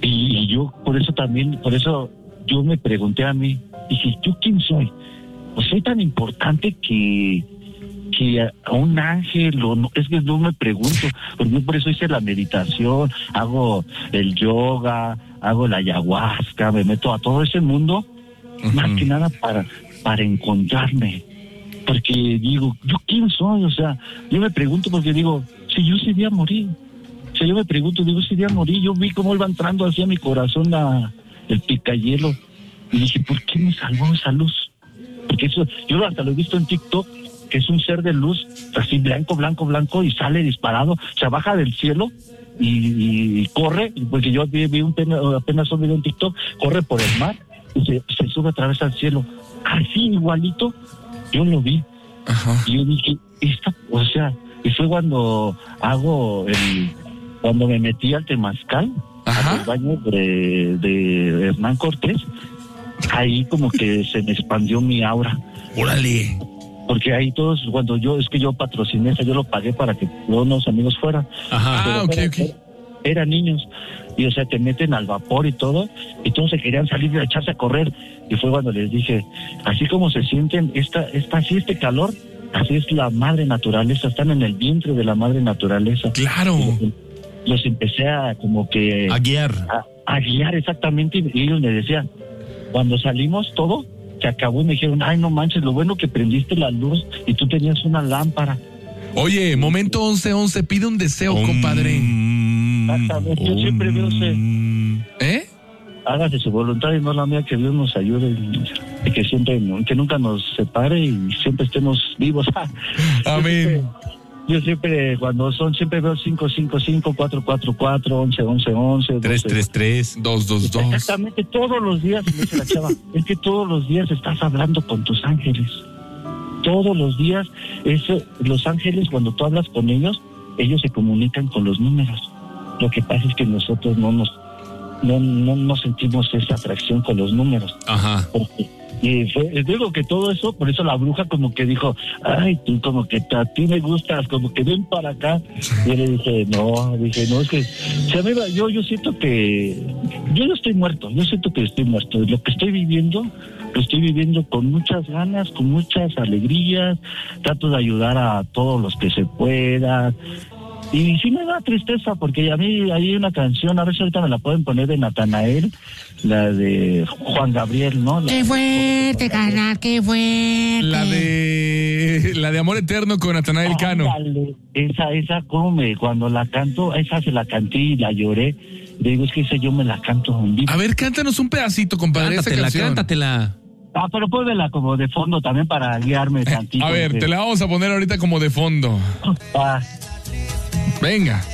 Y yo, por eso yo me pregunté a mí, dije, ¿yo quién soy? Pues soy tan importante que a un ángel, o no, es que no me pregunto, porque por eso hice la meditación, hago el yoga, hago la ayahuasca, me meto a todo ese mundo, más que nada para encontrarme, porque digo, ¿yo quién soy? O sea, yo me pregunto porque digo, si yo ese día morí, yo me pregunto, digo, ese día morí, yo vi cómo iba entrando hacia mi corazón el picayelo, y dije, ¿por qué me salvó esa luz? Porque eso, yo hasta lo he visto en TikTok, que es un ser de luz, así blanco, y sale disparado, se baja del cielo y corre, porque yo vi apenas un video en TikTok, corre por el mar y se sube otra vez al cielo. Así igualito, yo lo vi. Ajá. Y yo dije, y fue cuando cuando me metí al Temazcal, al baño de Hernán Cortés, ahí como que se me expandió mi aura. ¡Órale! Porque ahí todos, yo patrociné, yo lo pagué para que unos amigos fueran. Ajá, ok. Eran niños, y te meten al vapor y todo, y todos se querían salir y echarse a correr. Y fue cuando les dije, así como se sienten, así este calor, así es la madre naturaleza, están en el vientre de la madre naturaleza. ¡Claro! Los empecé a guiar. A guiar exactamente, y ellos me decían, cuando salimos todo, se acabó, y me dijeron, ay, no manches, lo bueno que prendiste la luz y tú tenías una lámpara. Oye, momento 11:11, pide un deseo, compadre. Exactamente, yo siempre veo hágase su voluntad y no la mía, que Dios nos ayude y que nunca nos separe y siempre estemos vivos. Amén. Yo siempre, siempre veo 555, 444, 1111, 333, 222. Exactamente, todos los días, me dice la chava, es que todos los días estás hablando con tus ángeles. Todos los días, los ángeles, cuando tú hablas con ellos se comunican con los números. Lo que pasa es que nosotros no sentimos esa atracción con los números. Ajá. Digo que todo eso, por eso la bruja como que dijo, ay, tú como que a ti me gustas, como que ven para acá. Y yo le dije, no, es que yo siento que yo no estoy muerto, yo siento que estoy muerto. Lo que estoy viviendo, lo estoy viviendo con muchas ganas, con muchas alegrías, trato de ayudar a todos los que se puedan. Y sí me da tristeza, porque a mí hay una canción, a ver si ahorita me la pueden poner, de Natanael, la de Juan Gabriel, ¿no? ¡Qué fuerte, carnal, qué fuerte! La de Amor Eterno con Natanael Cano. Esa cuando la canto, esa se la canté y la lloré. Le digo, es que esa yo me la canto un día. A ver, cántanos un pedacito, compadre. Cántatela. Pero pónmela como de fondo también para guiarme tantito. A ver, te la vamos a poner ahorita como de fondo. Venga.